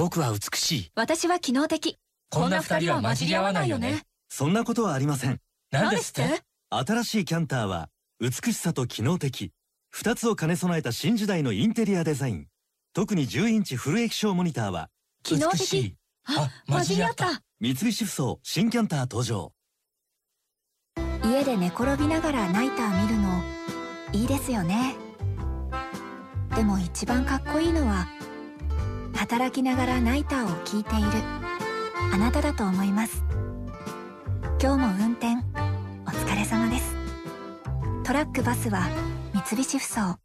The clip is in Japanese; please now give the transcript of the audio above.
僕は美しい。 私は機能的。 こんな二人は混じり合わないよね。 そんなことはありません。 なんですって？ 新しいキャンターは美しさと機能的2つを兼ね備えた新時代のインテリアデザイン。特に10インチフル液晶モニターは機能的。 美しい。あ、混じり合った。 三菱ふそう新キャンター登場。 家で寝転びながらナイター見るのいいですよね。でも一番かっこいいのは働きながらナイターを聞いているあなただと思います。今日も運転お疲れ様です。トラックバスは三菱ふそう。